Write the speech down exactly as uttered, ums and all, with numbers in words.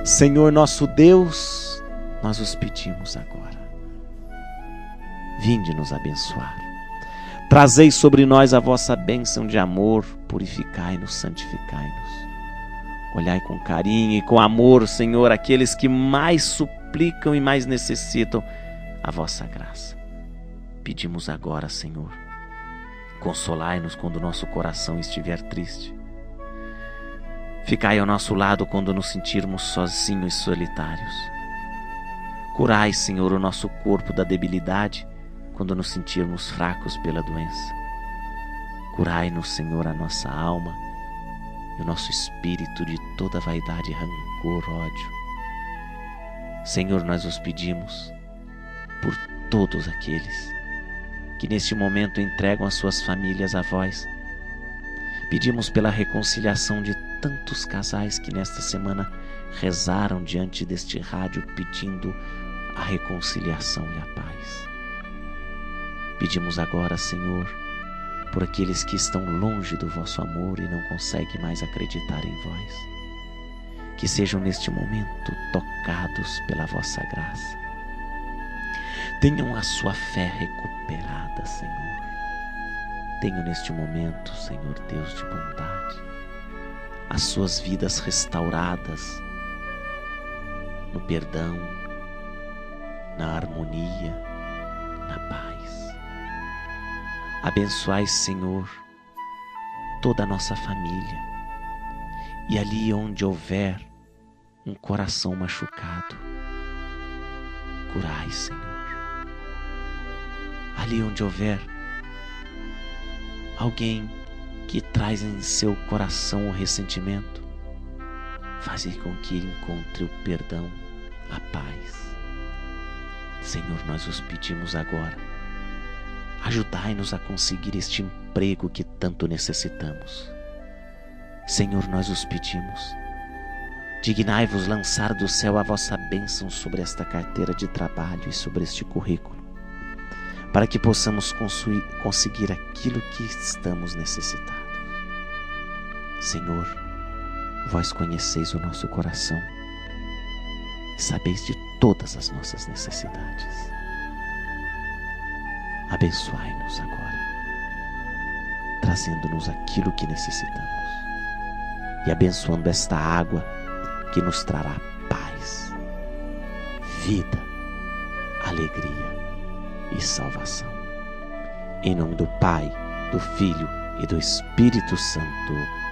Senhor nosso Deus, nós os pedimos agora. Vinde nos abençoar. Trazei sobre nós a vossa bênção de amor, purificai-nos, santificai-nos. Olhai com carinho e com amor, Senhor, aqueles que mais suplicam e mais necessitam a vossa graça. Pedimos agora, Senhor, consolai-nos quando o nosso coração estiver triste. Ficai ao nosso lado quando nos sentirmos sozinhos e solitários. Curai, Senhor, o nosso corpo da debilidade quando nos sentirmos fracos pela doença. Curai-nos, Senhor, a nossa alma e o nosso espírito de toda vaidade, rancor, ódio. Senhor, nós os pedimos por todos aqueles que neste momento entregam as suas famílias a vós. Pedimos pela reconciliação de tantos casais que nesta semana rezaram diante deste rádio pedindo a reconciliação e a paz. Pedimos agora, Senhor, por aqueles que estão longe do vosso amor e não conseguem mais acreditar em vós, que sejam neste momento tocados pela vossa graça. Tenham a sua fé recuperada, Senhor. Tenham neste momento, Senhor Deus de bondade, as suas vidas restauradas no perdão, na harmonia, na paz. Abençoai, Senhor, toda a nossa família, e ali onde houver um coração machucado, curai, Senhor. Ali onde houver alguém que traz em seu coração o ressentimento, faze com que ele encontre o perdão, a paz. Senhor, nós os pedimos agora, ajudai-nos a conseguir este emprego que tanto necessitamos. Senhor, nós os pedimos, dignai-vos lançar do céu a vossa bênção sobre esta carteira de trabalho e sobre este currículo, para que possamos conseguir aquilo que estamos necessitados. Senhor, vós conheceis o nosso coração e sabeis de todas as nossas necessidades. Abençoai-nos agora, trazendo-nos aquilo que necessitamos e abençoando esta água que nos trará paz, vida, alegria e salvação. Em nome do Pai, do Filho e do Espírito Santo.